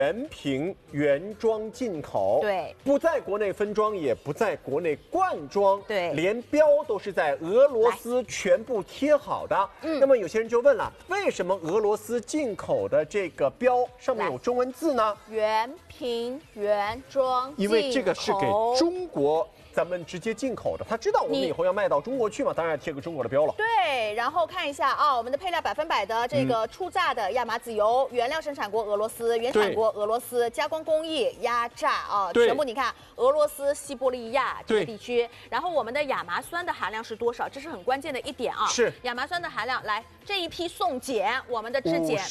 原瓶原装进口， 对， 不在国内分装，也不在国内灌装， 对， 连标都是在俄罗斯全部贴好的。那么有些人就问了，为什么俄罗斯进口的这个标上面有中文字呢？ 原瓶原装， 因为这个是给中国。咱们直接进口的，他知道我们以后要卖到中国去嘛，当然贴个中国的标了。 对，然后看一下啊，我们的配料100%的这个初榨的亚麻籽油，原料生产国俄罗斯，原产国俄罗斯，加工工艺压榨啊，全部你看俄罗斯西伯利亚这个地区。然后我们的亚麻酸的含量是多少？这是很关键的一点啊。 是亚麻酸的含量，来这一批送检，我们的质检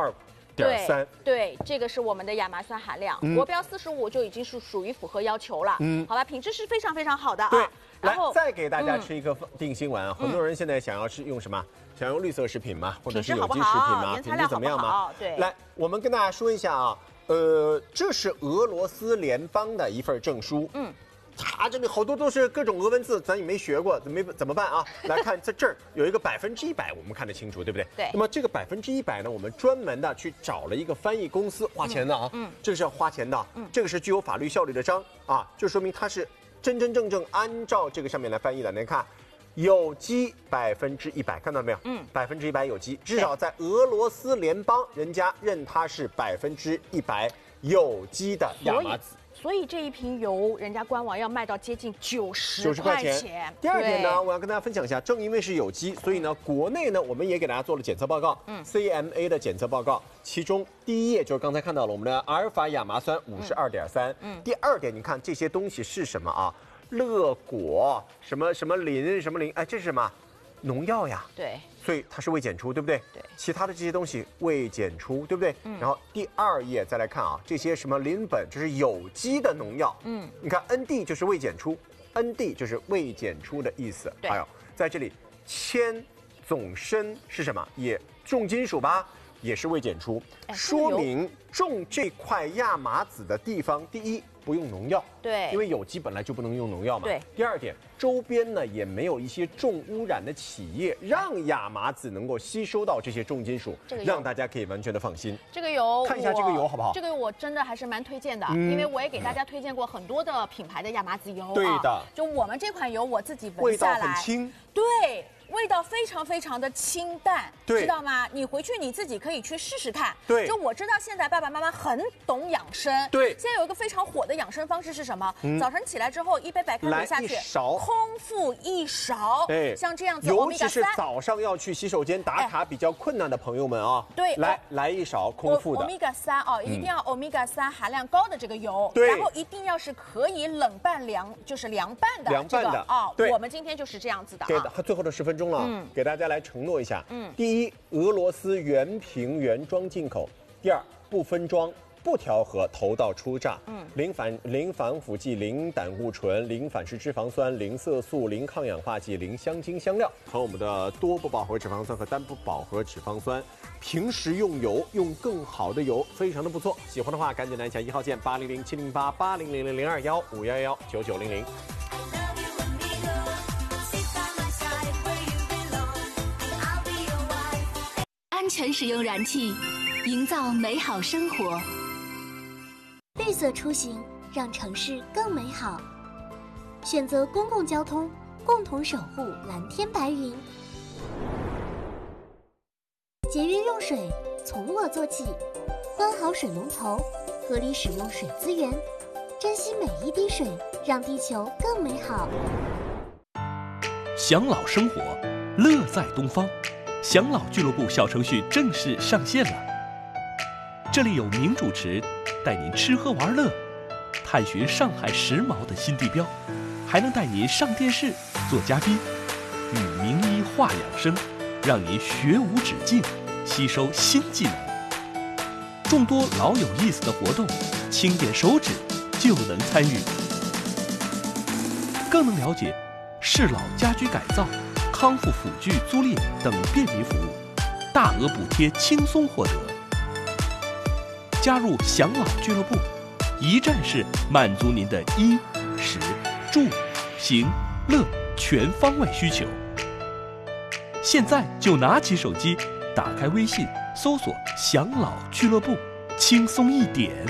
52.3， 对，这个是我们的亚麻酸含量，国标45就已经是属于符合要求了。好吧，品质是非常非常好的啊。 对，然后再给大家吃一个定心丸，很多人现在想要是用什么？想用绿色食品嘛，或者是有机食品嘛，品质怎么样嘛？ 对， 来，我们跟大家说一下啊，这是俄罗斯联邦的一份证书。它这里好多都是各种俄文字，咱也没学过，怎么办啊？来看，在这儿有一个100%，我们看得清楚，对不对？ 对。 那么这个100%呢，我们专门的去找了一个翻译公司，花钱的啊，这个是要花钱的，这个是具有法律效力的章啊，就说明它是真正按照这个上面来翻译的。您看，有机100%，看到没有？100%有机，至少在俄罗斯联邦，人家认它是100%有机的亚麻籽。 所以这一瓶油，人家官网要卖到接近90块钱。 第二点呢，我要跟大家分享一下，正因为是有机，所以呢，国内呢我们也给大家做了检测报告，CMA 的检测报告，其中第一页就是刚才看到了我们的阿尔法亚麻酸52.3。第二点，你看这些东西是什么啊？乐果什么磷，哎，这是什么？农药呀。 对。 所以它是未检出，对不对？ 对。 其他的这些东西未检出，对不对？然后第二页再来看啊，这些什么邻苯，这是有机的农药。你看 ND 就是未检出 ，ND 就是未检出的意思。还有在这里铅总砷是什么？也重金属吧，也是未检出，说明种这块亚麻籽的地方，第一不用农药， 对， 因为有机本来就不能用农药嘛。 对。 第二点，周边呢也没有一些重污染的企业，让亚麻籽能够吸收到这些重金属，让大家可以完全的放心。 这个油， 看一下这个油好不好？ 这个油我真的还是蛮推荐的，因为我也给大家推荐过很多的品牌的亚麻籽油。 对的， 就我们这款油，我自己闻下来， 味道很轻。 对。味道非常的清淡， 知道吗？你回去你自己可以去试试看。 对， 就我知道现在爸爸妈妈很懂养生。 对， 现在有一个非常火的养生方式是什么？早晨起来之后，一杯白开水下去，空腹1勺。 对， 像这样子， 尤其是早上要去洗手间打卡比较困难的朋友们啊， 对， 来1勺空腹的。 Omega-3哦，一定要 Omega-3含量高的这个油， 对， 然后一定要是可以冷拌就是凉拌的。 凉拌的啊， 对， 我们今天就是这样子的。 给最后的10分钟了，给大家来承诺一下。第一，俄罗斯原瓶原装进口；第二，不分装、不调和，投到初榨。零防腐剂、零胆固醇、零反式脂肪酸、零色素、零抗氧化剂、零香精香料，和我们的多不饱和脂肪酸和单不饱和脂肪酸。平时用油用更好的油，非常的不错。喜欢的话，赶紧来一下1号键800-708-8000-21511-9900。 安全使用燃气，营造美好生活。 绿色出行，让城市更美好。选择公共交通，共同守护蓝天白云。节约用水，从我做起。关好水龙头，合理使用水资源，珍惜每一滴水，让地球更美好。 享老生活，乐在东方。享老俱乐部小程序正式上线了，这里有名主持带您吃喝玩乐，探寻上海时髦的新地标，还能带您上电视做嘉宾，与名医话养生，让您学无止境，吸收新技能。众多老有意思的活动，轻点手指就能参与，更能了解适老家居改造、康复辅具租赁等便民服务，大额补贴轻松获得。加入享老俱乐部，一站式满足您的衣、食、住、行、乐全方位需求。现在就拿起手机，打开微信，搜索享老俱乐部， 轻松一点。